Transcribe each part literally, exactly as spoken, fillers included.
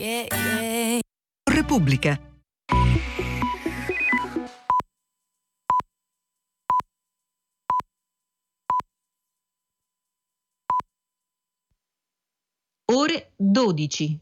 yeah, yeah. Repubblica. Ore dodici.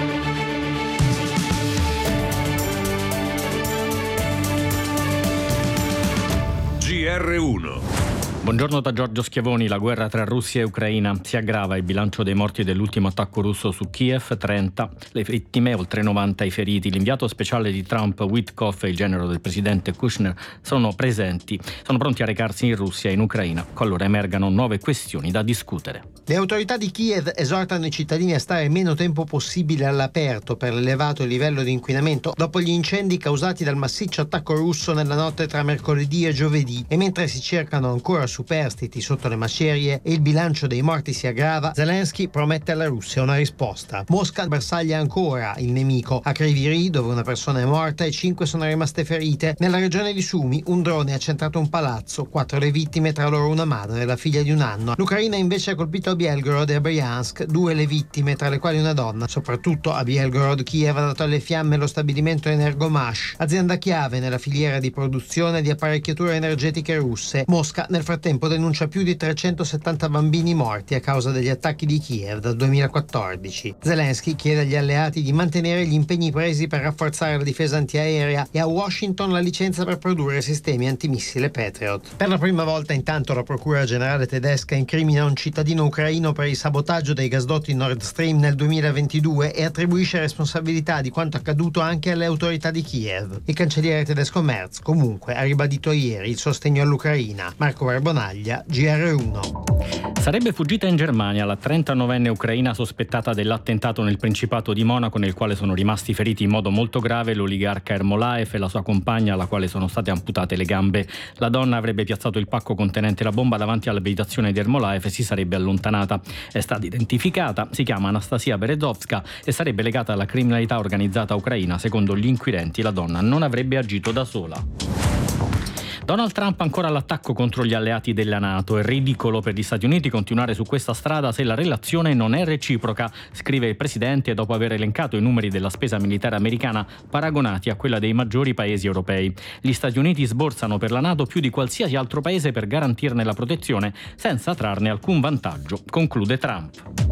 G R uno. Buongiorno da Giorgio Schiavoni. La guerra tra Russia e Ucraina si aggrava. Il bilancio dei morti dell'ultimo attacco russo su Kiev, trenta. Le vittime, oltre novanta i feriti. L'inviato speciale di Trump, Witkoff, e il genero del presidente Kushner sono presenti. Sono pronti a recarsi in Russia e in Ucraina, qualora emergano nuove questioni da discutere. Le autorità di Kiev esortano i cittadini a stare meno tempo possibile all'aperto per l'elevato livello di inquinamento dopo gli incendi causati dal massiccio attacco russo nella notte tra mercoledì e giovedì. E mentre si cercano ancora superstiti sotto le macerie e il bilancio dei morti si aggrava, Zelensky promette alla Russia una risposta. Mosca bersaglia ancora il nemico a Kryvyi, dove una persona è morta e cinque sono rimaste ferite. Nella regione di Sumy un drone ha centrato un palazzo, quattro le vittime, tra loro una madre e la figlia di un anno. L'Ucraina invece ha colpito a Belgorod e a Bryansk, due le vittime, tra le quali una donna. Soprattutto a Belgorod, Kiev ha dato alle fiamme lo stabilimento Energomash, azienda chiave nella filiera di produzione di apparecchiature energetiche russe. Mosca nel frattempo denuncia più di trecentosettanta bambini morti a causa degli attacchi di Kiev dal duemilaquattordici. Zelensky chiede agli alleati di mantenere gli impegni presi per rafforzare la difesa antiaerea e a Washington la licenza per produrre sistemi antimissile Patriot. Per la prima volta intanto la Procura Generale tedesca incrimina un cittadino ucraino per il sabotaggio dei gasdotti Nord Stream nel duemilaventidue e attribuisce responsabilità di quanto accaduto anche alle autorità di Kiev. Il cancelliere tedesco Merz comunque ha ribadito ieri il sostegno all'Ucraina. Marco Barbonaglia, G R uno. Sarebbe fuggita in Germania la trentanovenne ucraina sospettata dell'attentato nel Principato di Monaco, nel quale sono rimasti feriti in modo molto grave l'oligarca Ermolaev e la sua compagna, alla quale sono state amputate le gambe. La donna avrebbe piazzato il pacco contenente la bomba davanti all'abitazione di Ermolaev e si sarebbe allontanata. È stata identificata, si chiama Anastasia Berezovska e sarebbe legata alla criminalità organizzata ucraina. Secondo gli inquirenti, la donna non avrebbe agito da sola. Donald Trump ancora all'attacco contro gli alleati della NATO. È ridicolo per gli Stati Uniti continuare su questa strada se la relazione non è reciproca, scrive il presidente dopo aver elencato i numeri della spesa militare americana paragonati a quella dei maggiori paesi europei. Gli Stati Uniti sborsano per la NATO più di qualsiasi altro paese per garantirne la protezione senza trarne alcun vantaggio, conclude Trump.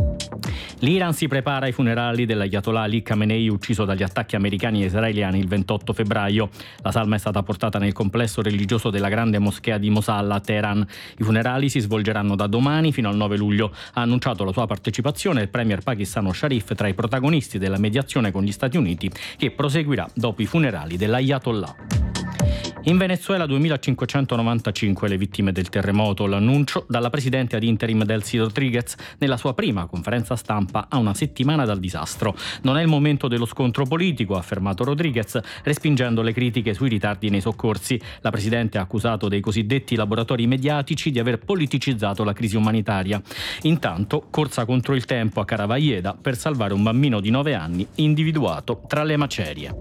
L'Iran si prepara ai funerali dell'Ayatollah Ali Khamenei, ucciso dagli attacchi americani e israeliani il ventotto febbraio. La salma è stata portata nel complesso religioso della grande moschea di Mosalla a Teheran. I funerali si svolgeranno da domani fino al nove luglio. Ha annunciato la sua partecipazione il premier pakistano Sharif tra i protagonisti della mediazione con gli Stati Uniti, che proseguirà dopo i funerali dell'Ayatollah. In Venezuela duemilacinquecentonovantacinque le vittime del terremoto, l'annuncio dalla presidente ad interim Delcy Rodriguez nella sua prima conferenza stampa a una settimana dal disastro. Non è il momento dello scontro politico, ha affermato Rodriguez, respingendo le critiche sui ritardi nei soccorsi. La presidente ha accusato dei cosiddetti laboratori mediatici di aver politicizzato la crisi umanitaria. Intanto, corsa contro il tempo a Caravalleda per salvare un bambino di nove anni individuato tra le macerie.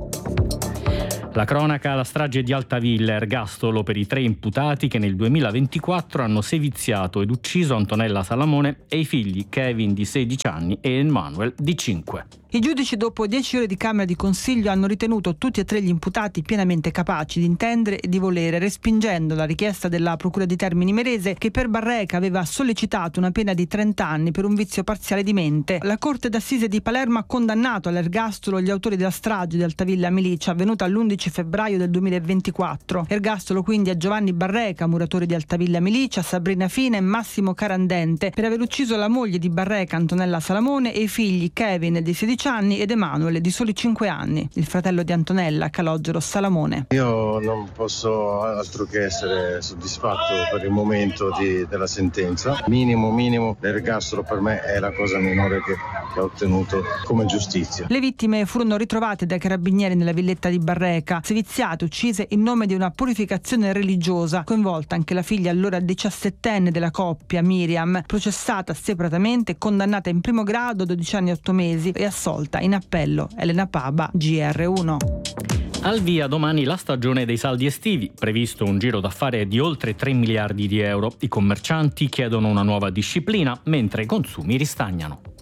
La cronaca, la strage di Altavilla, ergastolo per i tre imputati che nel duemilaventiquattro hanno seviziato ed ucciso Antonella Salamone e i figli Kevin di sedici anni e Emmanuel di cinque. I giudici, dopo dieci ore di Camera di Consiglio, hanno ritenuto tutti e tre gli imputati pienamente capaci di intendere e di volere, respingendo la richiesta della Procura di Termini Imerese, che per Barreca aveva sollecitato una pena di trenta anni per un vizio parziale di mente. La Corte d'Assise di Palermo ha condannato all'ergastolo gli autori della strage di Altavilla Milicia, avvenuta l'undici febbraio del duemilaventiquattro. Ergastolo quindi a Giovanni Barreca, muratore di Altavilla Milicia, Sabrina Fina e Massimo Carandente, per aver ucciso la moglie di Barreca, Antonella Salamone, e i figli Kevin di sedici anni ed Emanuele di soli cinque anni, il fratello di Antonella, Calogero Salamone. Io non posso altro che essere soddisfatto per il momento di, della sentenza. Minimo, minimo, l'ergastolo per me è la cosa minore che, che ho ottenuto come giustizia. Le vittime furono ritrovate dai carabinieri nella villetta di Barreca, seviziate, uccise in nome di una purificazione religiosa, coinvolta anche la figlia allora diciassettenne della coppia, Miriam, processata separatamente e condannata in primo grado a dodici anni e otto mesi e assolta in appello. Elena Paba, G R uno. Al via domani la stagione dei saldi estivi, previsto un giro d'affari di oltre tre miliardi di euro. I commercianti chiedono una nuova disciplina, mentre i consumi ristagnano.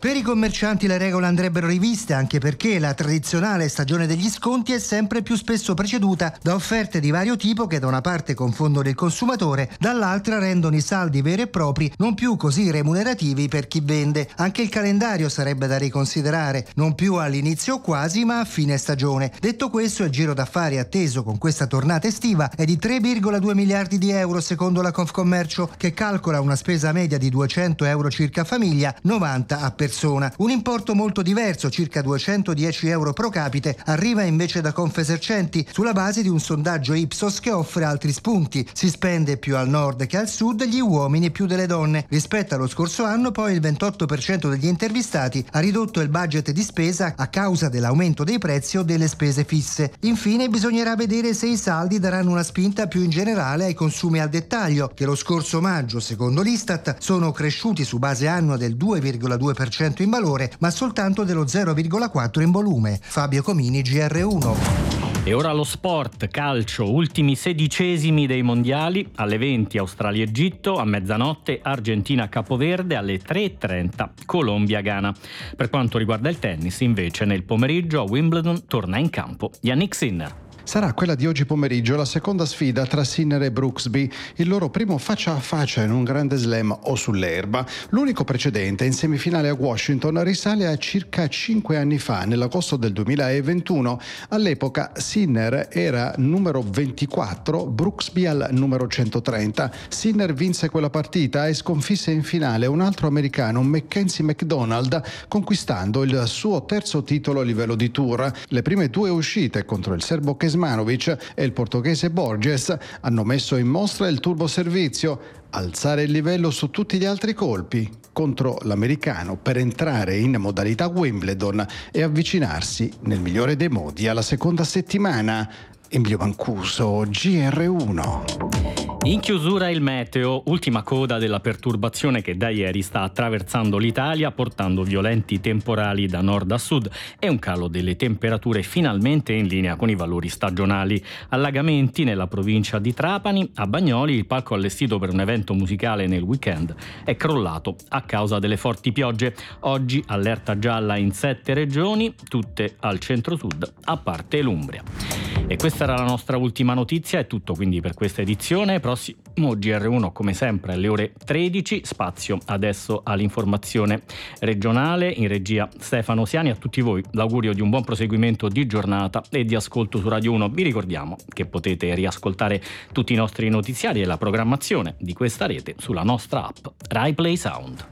Per i commercianti le regole andrebbero riviste, anche perché la tradizionale stagione degli sconti è sempre più spesso preceduta da offerte di vario tipo che da una parte confondono il consumatore, dall'altra rendono i saldi veri e propri non più così remunerativi per chi vende. Anche il calendario sarebbe da riconsiderare, non più all'inizio quasi, ma a fine stagione. Detto questo, il giro d'affari atteso con questa tornata estiva è di tre virgola due miliardi di euro secondo la Confcommercio, che calcola una spesa media di duecento euro circa a famiglia, novanta a persona. Un importo molto diverso, circa duecentodieci euro pro capite, arriva invece da Confesercenti sulla base di un sondaggio Ipsos che offre altri spunti. Si spende più al nord che al sud, gli uomini più delle donne. Rispetto allo scorso anno, poi, il ventotto per cento degli intervistati ha ridotto il budget di spesa a causa dell'aumento dei prezzi o delle spese fisse. Infine, bisognerà vedere se i saldi daranno una spinta più in generale ai consumi al dettaglio, che lo scorso maggio, secondo l'Istat, sono cresciuti su base annua del due virgola due per cento in valore, ma soltanto dello zero virgola quattro in volume. Fabio Comini, G R uno. E ora lo sport, calcio, ultimi sedicesimi dei mondiali, alle venti Australia-Egitto, a mezzanotte Argentina-Capoverde, alle tre e trenta Colombia-Ghana. Per quanto riguarda il tennis, invece, nel pomeriggio a Wimbledon torna in campo Yannick Sinner. Sarà quella di oggi pomeriggio la seconda sfida tra Sinner e Brooksby, il loro primo faccia a faccia in un grande slam o sull'erba. L'unico precedente in semifinale a Washington risale a circa cinque anni fa, nell'agosto del duemilaventuno. All'epoca Sinner era numero ventiquattro, Brooksby al numero centotrenta. Sinner vinse quella partita e sconfisse in finale un altro americano, Mackenzie McDonald, conquistando il suo terzo titolo a livello di tour. Le prime due uscite contro il serbo Kecmanovic e il portoghese Borges hanno messo in mostra il turboservizio, alzare il livello su tutti gli altri colpi contro l'americano per entrare in modalità Wimbledon e avvicinarsi nel migliore dei modi alla seconda settimana. Emilio Mancuso, G R uno. In chiusura il meteo, ultima coda della perturbazione che da ieri sta attraversando l'Italia portando violenti temporali da nord a sud e un calo delle temperature finalmente in linea con i valori stagionali. Allagamenti nella provincia di Trapani, a Bagnoli il palco allestito per un evento musicale nel weekend è crollato a causa delle forti piogge. Oggi allerta gialla in sette regioni, tutte al centro-sud, a parte l'Umbria. E questa era la nostra ultima notizia, è tutto quindi per questa edizione. Prossimo G R uno come sempre alle ore tredici, spazio adesso all'informazione regionale, in regia Stefano Siani. A tutti voi l'augurio di un buon proseguimento di giornata e di ascolto su Radio uno. Vi ricordiamo che potete riascoltare tutti i nostri notiziari e la programmazione di questa rete sulla nostra app Rai Play Sound.